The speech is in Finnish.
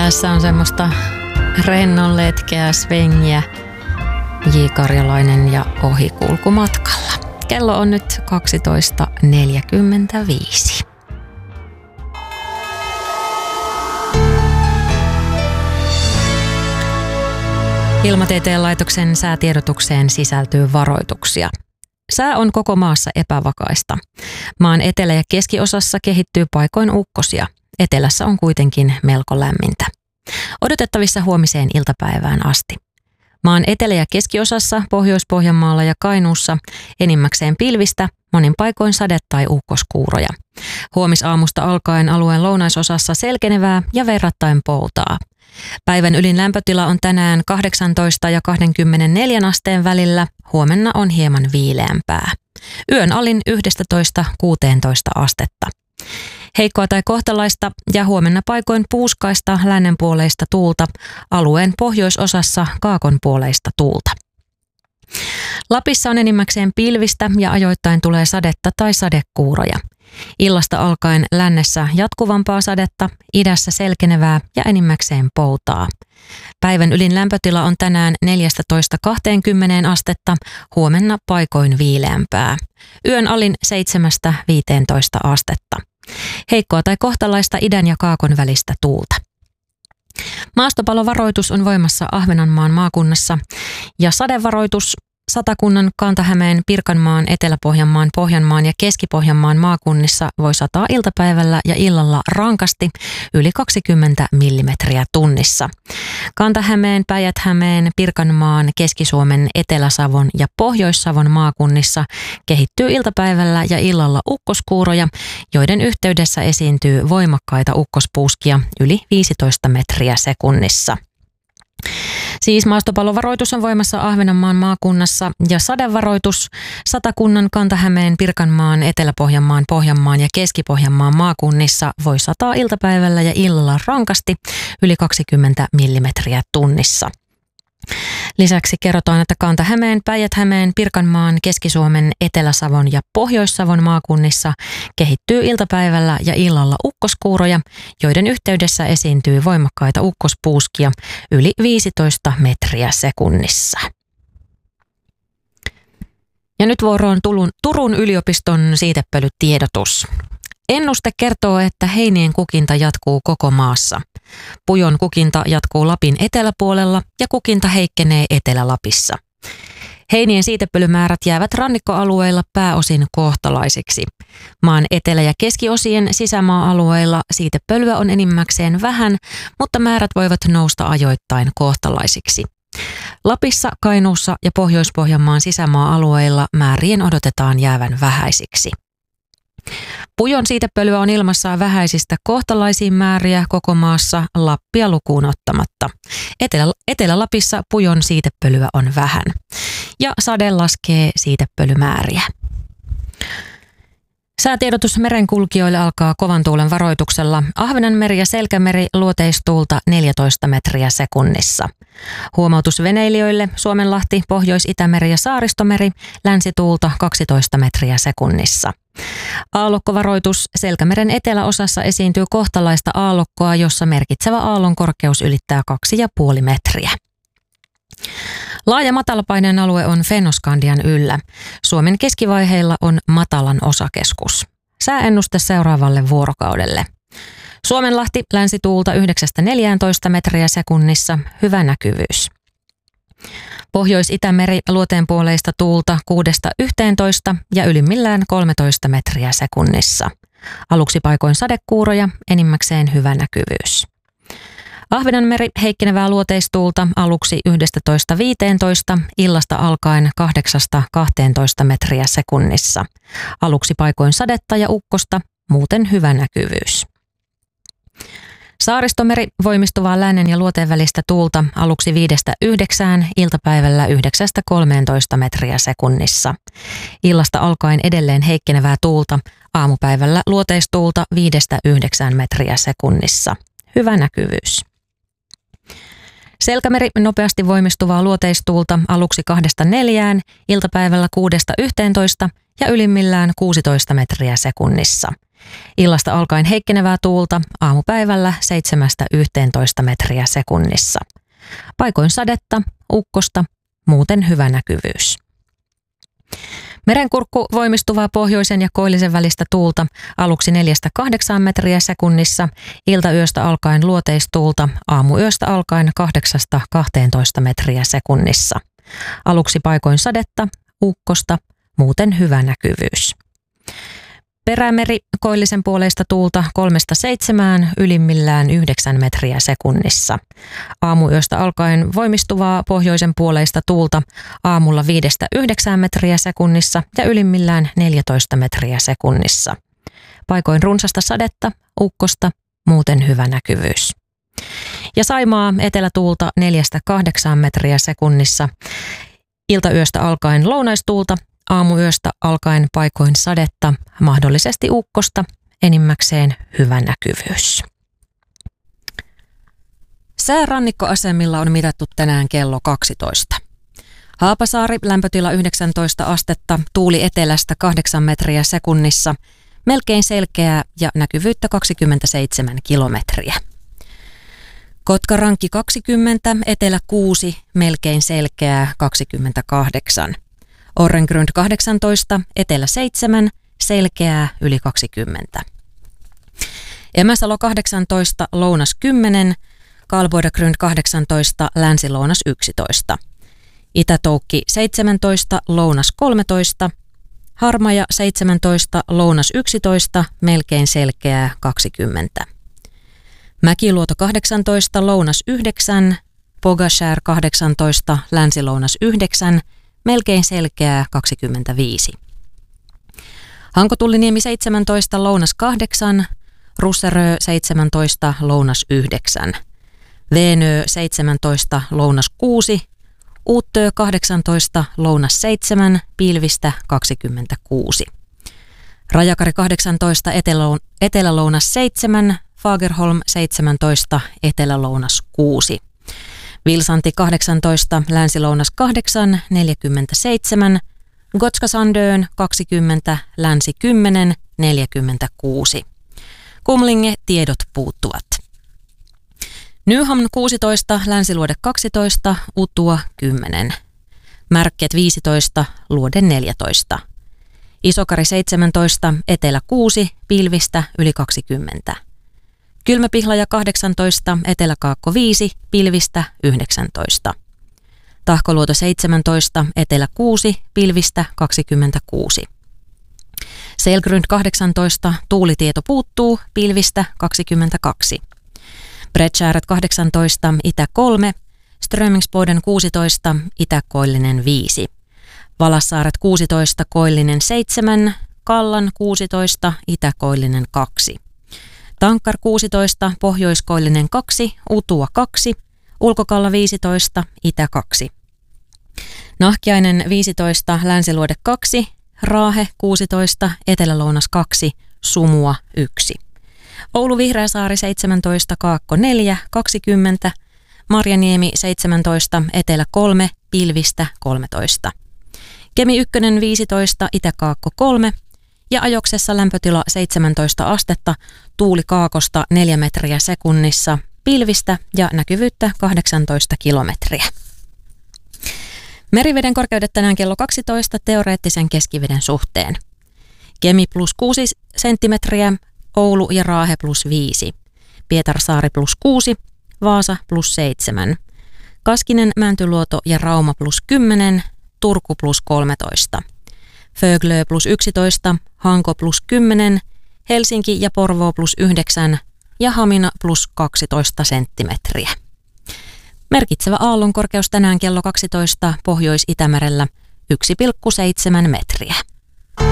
Tässä on semmoista rennon letkeää svengiä, J. Karjalainen ja ohikulkumatkalla. Kello on nyt 12.45. Ilmatieteen laitoksen säätiedotukseen sisältyy varoituksia. Sää on koko maassa epävakaista. Maan etelä- ja keskiosassa kehittyy paikoin ukkosia. Etelässä on kuitenkin melko lämmintä. Odotettavissa huomiseen iltapäivään asti. Maan etelä- ja keskiosassa, Pohjois-Pohjanmaalla ja Kainuussa enimmäkseen pilvistä, monin paikoin sade- tai ukkoskuuroja. Huomisaamusta alkaen alueen lounaisosassa selkenevää ja verrattain poutaa. Päivän ylin lämpötila on tänään 18 ja 24 asteen välillä, huomenna on hieman viileämpää. Yön alin 11–16 astetta. Heikkoa tai kohtalaista ja huomenna paikoin puuskaista lännenpuoleista tuulta, alueen pohjoisosassa kaakonpuoleista tuulta. Lapissa on enimmäkseen pilvistä ja ajoittain tulee sadetta tai sadekuuroja. Illasta alkaen lännessä jatkuvampaa sadetta, idässä selkenevää ja enimmäkseen poutaa. Päivän ylin lämpötila on tänään 14–20 astetta, huomenna paikoin viileämpää. Yön alin 7–15 astetta. Heikkoa tai kohtalaista idän ja kaakon välistä tuulta. Maastopalovaroitus on voimassa Ahvenanmaan maakunnassa ja sadevaroitus Satakunnan, Kanta-Hämeen, Pirkanmaan, Etelä-Pohjanmaan, Pohjanmaan ja Keski-Pohjanmaan maakunnissa voi sataa iltapäivällä ja illalla rankasti yli 20 millimetriä tunnissa. Kanta-Hämeen, Päijät-Hämeen, Pirkanmaan, Keski-Suomen, Etelä-Savon ja Pohjois-Savon maakunnissa kehittyy iltapäivällä ja illalla ukkoskuuroja, joiden yhteydessä esiintyy voimakkaita ukkospuuskia yli 15 metriä sekunnissa. Siis maastopallovaroitus on voimassa Ahvenanmaan maakunnassa ja sadevaroitus Satakunnan, Kanta-Hämeen, Pirkanmaan, Etelä-Pohjanmaan, Pohjanmaan ja Keski-Pohjanmaan maakunnissa voi sataa iltapäivällä ja illalla rankasti yli 20 millimetriä tunnissa. Lisäksi kerrotaan, että Kanta-Hämeen, Päijät-Hämeen, Pirkanmaan, Keski-Suomen, Etelä-Savon ja Pohjois-Savon maakunnissa kehittyy iltapäivällä ja illalla ukkoskuuroja, joiden yhteydessä esiintyy voimakkaita ukkospuuskia yli 15 metriä sekunnissa. Ja nyt vuoroon Turun yliopiston siitepölytiedotus. Ennuste kertoo, että heinien kukinta jatkuu koko maassa. Pujon kukinta jatkuu Lapin eteläpuolella ja kukinta heikkenee Etelä-Lapissa. Heinien siitepölymäärät jäävät rannikkoalueilla pääosin kohtalaisiksi. Maan etelä- ja keskiosien sisämaa-alueilla siitepölyä on enimmäkseen vähän, mutta määrät voivat nousta ajoittain kohtalaisiksi. Lapissa, Kainuussa ja Pohjois-Pohjanmaan sisämaa-alueilla määrien odotetaan jäävän vähäisiksi. Pujon siitepölyä on ilmassa vähäisistä kohtalaisiin määriä koko maassa Lappia lukuun ottamatta. Etelä-Lapissa pujon siitepölyä on vähän. Ja sade laskee siitepölymääriä. Säätiedotus merenkulkijoille alkaa kovan tuulen varoituksella. Ahvenanmeri ja Selkämeri luoteistuulta 14 metriä sekunnissa. Huomautus veneilijöille Suomenlahti, Pohjois-Itämeri ja Saaristomeri länsituulta 12 metriä sekunnissa. Aallokkovaroitus Selkämeren eteläosassa esiintyy kohtalaista aallokkoa, jossa merkitsevä aallon korkeus ylittää 2,5 metriä. Laaja matalapaineen alue on Fennoskandian yllä. Suomen keskivaiheilla on matalan osakeskus. Sääennuste seuraavalle vuorokaudelle. Suomenlahti länsituulta 9–14 metriä sekunnissa, hyvä näkyvyys. Pohjois-Itämeri luoteenpuoleista tuulta 6–11 ja ylimmillään 13 metriä sekunnissa. Aluksi paikoin sadekuuroja, enimmäkseen hyvä näkyvyys. Ahvenanmeri heikkenevää luoteistuulta aluksi 11–15, illasta alkaen 8–12 metriä sekunnissa. Aluksi paikoin sadetta ja ukkosta, muuten hyvä näkyvyys. Saaristomeri voimistuvaa lännen ja luoteen välistä tuulta aluksi 5–9, iltapäivällä 9–13 metriä sekunnissa. Illasta alkaen edelleen heikkenevää tuulta, aamupäivällä luoteistuulta 5–9 metriä sekunnissa. Hyvä näkyvyys. Selkämeri nopeasti voimistuvaa luoteistuulta aluksi 2–4, iltapäivällä 6–11 ja ylimmillään 16 metriä sekunnissa. Illasta alkaen heikkenevää tuulta, aamupäivällä 7–11 metriä sekunnissa. Paikoin sadetta, ukkosta, muuten hyvä näkyvyys. Merenkurkku voimistuvaa pohjoisen ja koillisen välistä tuulta, aluksi 4–8 metriä sekunnissa, iltayöstä alkaen luoteistuulta, aamuyöstä alkaen 8–12 metriä sekunnissa. Aluksi paikoin sadetta, ukkosta, muuten hyvä näkyvyys. Perämeri koillisen puoleista tuulta 3–7, ylimmillään 9 metriä sekunnissa. Aamuyöstä alkaen voimistuvaa pohjoisen puoleista tuulta, aamulla 5–9 metriä sekunnissa ja ylimmillään 14 metriä sekunnissa. Paikoin runsasta sadetta, ukkosta, muuten hyvä näkyvyys. Ja Saimaa etelätuulta 4–8 metriä sekunnissa. Iltayöstä alkaen lounaistuulta, aamuyöstä alkaen paikoin sadetta, mahdollisesti ukkosta, enimmäkseen hyvä näkyvyys. Sää rannikkoasemilla on mitattu tänään kello 12. Haapasaari lämpötila 19 astetta, tuuli etelästä 8 metriä sekunnissa, melkein selkeää ja näkyvyyttä 27 kilometriä. Kotkarankki 20, etelä 6, melkein selkeää 28. Orrengrund 18, etelä 7, selkeää yli 20. Emäsalo 18, lounas 10, Kalboidagrund 18, länsi-lounas 11. Itätoukki 17, lounas 13, Harmaja 17, lounas 11, melkein selkeää 20. Mäkiluoto 18, lounas 9, Pogashär 18, länsi-lounas 9, melkein selkeää 25. Hankotulliniemi 17, lounas 8, Russerö 17, lounas 9. Veenö 17, lounas 6, Uuttö 18, lounas 7, pilvistä 26. Rajakari 18, etelälounas 7, Fagerholm 17, etelälounas 6. Vilsanti 18, länsilounas 8, 47, Gotska-Sandön 20, länsi 10, 46. Kumlinge tiedot puuttuvat. Nyhamn 16, länsiluode 12, Utua 10. Märket 15, luode 14. Isokari 17, etelä 6, pilvistä yli 20. Kylmäpihlaja 18, eteläkaakko 5, pilvistä 19. Tahkoluoto 17, etelä 6, pilvistä 26. Selgrund 18, tuulitieto puuttuu, pilvistä 22. Bredskärät 18, itä 3, Strömingsboden 16, itäkoillinen 5. Valassaaret 16, koillinen 7, Kallan 16, itäkoillinen 2. Tankkar 16, pohjoiskoillinen 2, Utua 2, Ulkokalla 15, itä 2. Nahkiainen 15, länsiluode 2, Raahe 16, etelälounas 2, Sumua 1. Oulu Vihreäsaari 17, Kaakko 4, 20, Marjaniemi 17, etelä 3, pilvistä 13. Kemi 1 15, itäkaakko 3 ja Ajoksessa lämpötila 17 astetta, tuuli kaakosta 4 metriä sekunnissa, pilvistä ja näkyvyyttä 18 kilometriä. Meriveden korkeudet tänään kello 12 teoreettisen keskiveden suhteen. Kemi plus 6 senttimetriä, Oulu ja Raahe plus 5, Pietarsaari plus 6, Vaasa plus 7, Kaskinen, Mäntyluoto ja Rauma plus 10, Turku plus 13, Föglö plus 11, Hanko plus 10, Helsinki ja Porvoo plus 9 ja Hamina plus 12 senttimetriä. Merkitsevä aallonkorkeus tänään kello 12 Pohjois-Itämerellä 1,7 metriä.